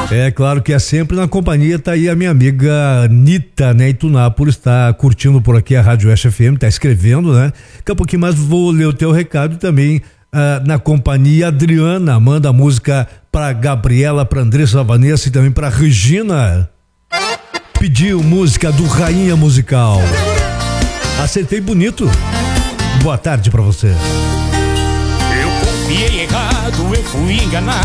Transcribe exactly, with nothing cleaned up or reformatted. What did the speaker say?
É claro que é sempre na companhia, tá aí a minha amiga Anitta, né? Itunápolis, tá curtindo por aqui a Rádio Oeste F M, tá escrevendo, né? Daqui a pouquinho mais vou ler o teu recado também. Ah, na companhia Adriana, manda música pra Gabriela, pra Andressa, Vanessa e também pra Regina. Pediu música do Rainha Musical. Acertei bonito. Boa tarde pra você. Eu confiei errado, eu fui enganado.